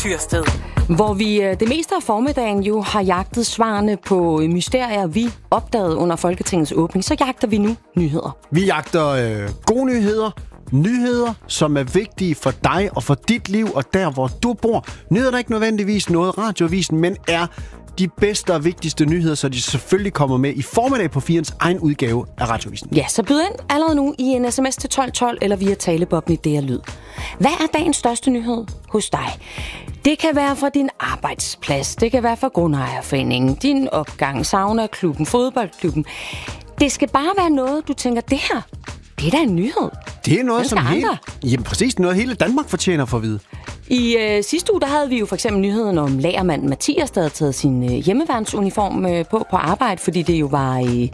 Tyrsted. Hvor vi det meste af formiddagen jo har jagtet svarene på mysterier, vi opdagede under Folketingets åbning, så jagter vi nu nyheder. Vi jagter gode nyheder. Nyheder, som er vigtige for dig og for dit liv og der, hvor du bor. Nyheder, der ikke nødvendigvis noget radioavisen, men er de bedste og vigtigste nyheder, så de selvfølgelig kommer med i formiddag på 4's egen udgave af radioavisen. Ja, så byd ind allerede nu i en sms til 1212 eller via talebobben i DR Lyd. Hvad er dagens største nyhed hos dig? Det kan være fra din arbejdsplads, det kan være fra grundejerforeningen, din opgang, saunaklubben, fodboldklubben. Det skal bare være noget, du tænker, det her, det er da en nyhed. Det er noget, som hele Danmark fortjener for at vide. I sidste uge, der havde vi jo for eksempel nyheden om lagermanden Mathias, der havde taget sin hjemmeværnsuniform på arbejde, fordi det jo var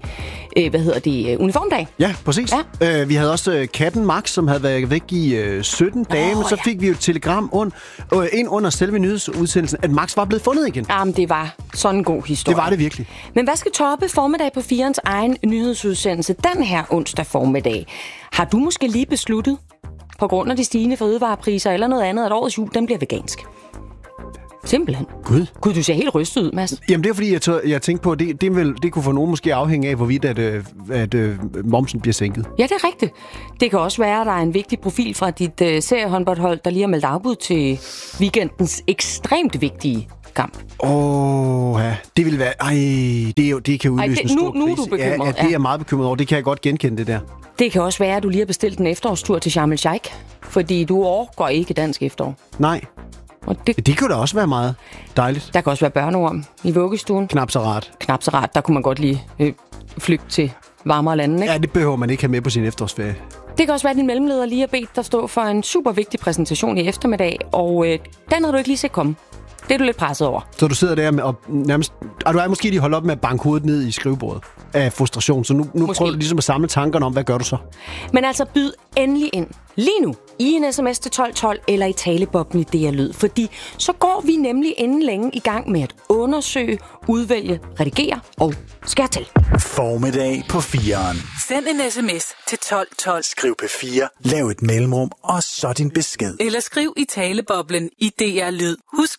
uniformdag. Ja, præcis. Ja. Vi havde også katten Max, som havde været væk i 17 dage, men så fik vi jo et telegram ind under selve nyhedsudsendelsen, at Max var blevet fundet igen. Jamen, det var sådan en god historie. Det var det virkelig. Men hvad skal toppe formiddag på 4's egen nyhedsudsendelse den her onsdag formiddag? Har du måske lige besluttet, på grund af de stigende fødevarepriser eller noget andet, at årets jul, den bliver vegansk? Simpelthen. Gud, du ser helt rystet ud, Mads. Jamen, det er fordi, jeg tænkte på, at det kunne for nogen måske afhænge af, hvorvidt at momsen bliver sænket. Ja, det er rigtigt. Det kan også være, at der er en vigtig profil fra dit seriehåndboldhold, der lige har meldt afbud til weekendens ekstremt vigtige kamp. Ja. Det vil være... det kan udløse en stor nu er du bekymret. Ja, det er jeg meget bekymret over. Det kan jeg godt genkende, det der. Det kan også være, at du lige har bestilt en efterårstur til Sharm el-Sheikh, fordi du overgår ikke dansk efterår. Nej. Og det kunne da også være meget dejligt. Der kan også være børneorm i vuggestuen. Knap så rart. Der kunne man godt lige flygte til varmere lande, ikke? Ja, det behøver man ikke have med på sin efterårsferie. Det kan også være, at din mellemleder lige har bedt dig stå for en super vigtig præsentation i eftermiddag, og den har du ikke lige set komme. Det er du lidt presset over. Så du sidder der med og nærmest... du er måske lige holdt op med at banke hovedet ned i skrivebordet af frustration, så nu prøver du ligesom at samle tankerne om, hvad gør du så? Men altså, byd endelig ind lige nu i en sms til 1212 eller i talebobben i DR Lyd, fordi så går vi nemlig inden længe i gang med at undersøge, udvælge, redigere og skære til. Formiddag på 4'eren. Send en sms til 1212. Skriv P4, lav et mellemrum og så din besked. Eller skriv i taleboblen i DR Lyd. Husk